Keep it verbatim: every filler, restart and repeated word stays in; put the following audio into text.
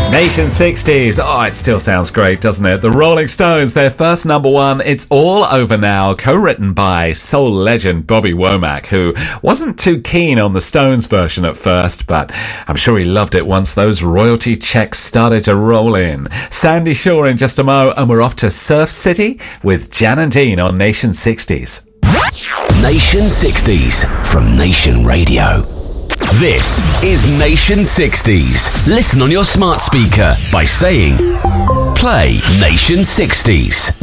Nation sixties. Oh, it still sounds great, doesn't it? The Rolling Stones, their first number one, It's All Over Now, co-written by soul legend Bobby Womack, who wasn't too keen on the Stones version at first, but I'm sure he loved it once those royalty checks started to roll in. Sandy Shaw in just a mo, and we're off to Surf City with Jan and Dean on Nation sixties. Nation sixties from Nation Radio. This is Nation sixties. Listen on your smart speaker by saying, play Nation sixties.